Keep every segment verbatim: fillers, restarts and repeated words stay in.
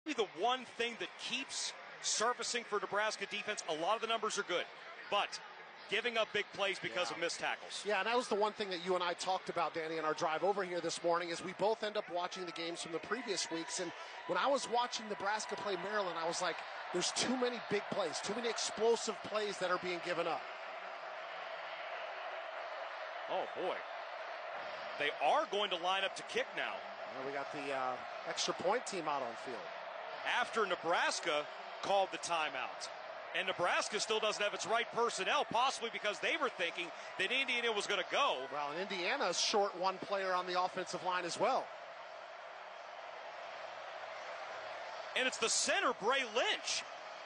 The one thing that keeps surfacing for Nebraska defense, a lot of the numbers are good, but giving up big plays because yeah. of missed tackles. Yeah, and that was the one thing that you and I talked about, Danny, in our drive over here this morning, is we both end up watching the games from the previous weeks, and when I was watching Nebraska play Maryland, I was like, there's too many big plays, too many explosive plays that are being given up. Oh, boy. They are going to line up to kick now. Well, we got the uh, extra point team out on field. After Nebraska called the timeout. And Nebraska still doesn't have its right personnel, possibly because they were thinking that Indiana was going to go. Well, and Indiana's short one player on the offensive line as well. And it's the center, Bray Lynch,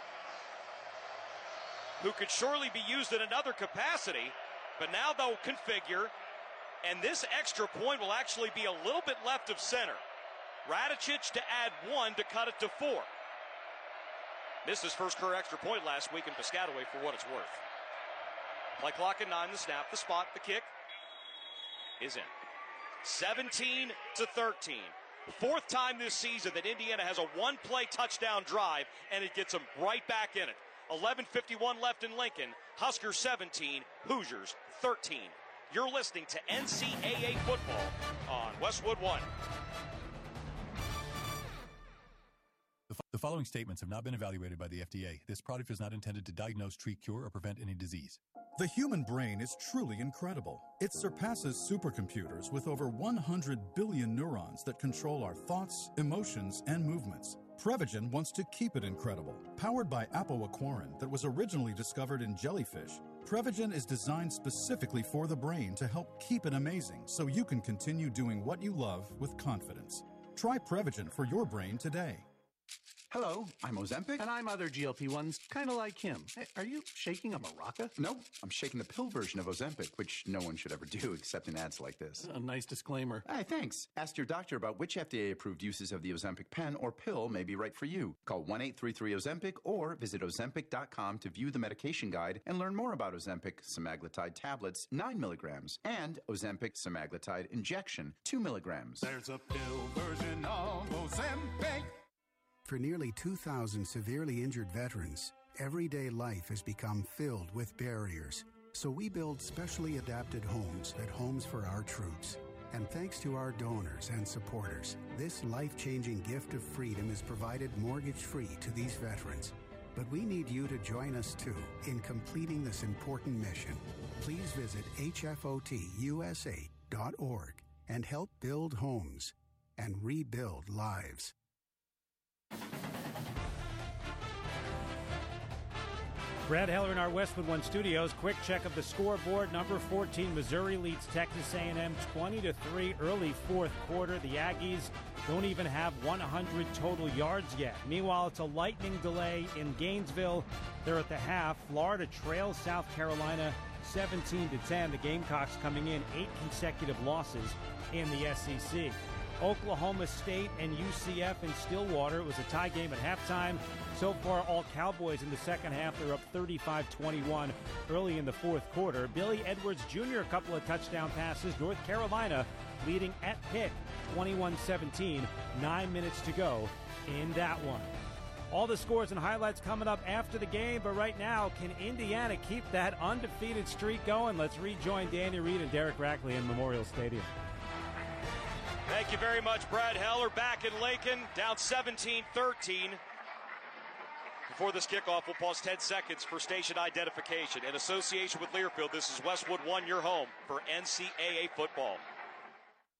who could surely be used in another capacity, but now they'll configure, and this extra point will actually be a little bit left of center. Radicic to add one to cut it to four. Missed his first career extra point last week in Piscataway for what it's worth. Play clock at nine, the snap, the spot, the kick is in. seventeen to thirteen. Fourth time this season that Indiana has a one-play touchdown drive, and it gets them right back in it. eleven fifty-one left in Lincoln. Huskers seventeen, Hoosiers thirteen. You're listening to N C double A football on Westwood One. The following statements have not been evaluated by the F D A. This product is not intended to diagnose, treat, cure, or prevent any disease. The human brain is truly incredible. It surpasses supercomputers with over one hundred billion neurons that control our thoughts, emotions, and movements. Prevagen wants to keep it incredible. Powered by apoaquarin that was originally discovered in jellyfish, Prevagen is designed specifically for the brain to help keep it amazing so you can continue doing what you love with confidence. Try Prevagen for your brain today. Hello, I'm Ozempic. And I'm other G L P ones, kind of like him. Hey, are you shaking a maraca? No, I'm shaking the pill version of Ozempic, which no one should ever do except in ads like this. A nice disclaimer. Hey, thanks. Ask your doctor about which F D A-approved uses of the Ozempic pen or pill may be right for you. Call one eight three three Ozempic or visit Ozempic dot com to view the medication guide and learn more about Ozempic semaglutide tablets, nine milligrams, and Ozempic semaglutide injection, two milligrams. There's a pill version of Ozempic. For nearly two thousand severely injured veterans, everyday life has become filled with barriers. So we build specially adapted homes at Homes for Our Troops. And thanks to our donors and supporters, this life-changing gift of freedom is provided mortgage-free to these veterans. But we need you to join us, too, in completing this important mission. Please visit H F O T U S A dot org and help build homes and rebuild lives. Brad Heller in our Westwood One studios. Quick check of the scoreboard. Number fourteen, Missouri leads Texas A and M twenty to three early fourth quarter. The Aggies don't even have one hundred total yards yet. Meanwhile, it's a lightning delay in Gainesville. They're at the half. Florida trails South Carolina seventeen to ten. The Gamecocks coming in eight consecutive losses in the S E C. Oklahoma State and U C F in Stillwater. It was a tie game at halftime. So far, all Cowboys in the second half. They're up thirty-five twenty-one early in the fourth quarter. Billy Edwards Junior, a couple of touchdown passes. North Carolina leading at Pitt twenty-one seventeen. Nine minutes to go in that one. All the scores and highlights coming up after the game, but right now, can Indiana keep that undefeated streak going? Let's rejoin Danny Reed and Derek Rackley in Memorial Stadium. Thank you very much, Brad Heller. Back in Lincoln, down seventeen thirteen. Before this kickoff, we'll pause ten seconds for station identification. In association with Learfield, this is Westwood One, your home for N C double A football.